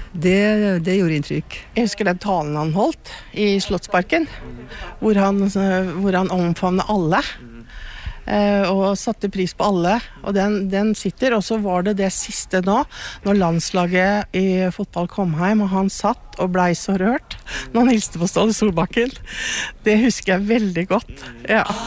Det gjorde inntrykk. Jeg husker den talen han holdt i Slottsparken, hvor han omfavnet alle. Og satte pris på alle, og den sitter, og så var det siste nå, når landslaget i fotball kom hjem, og han satt og blei så rørt, når han hilste på Ståle Solbakken. Det husker jeg veldig godt, ja.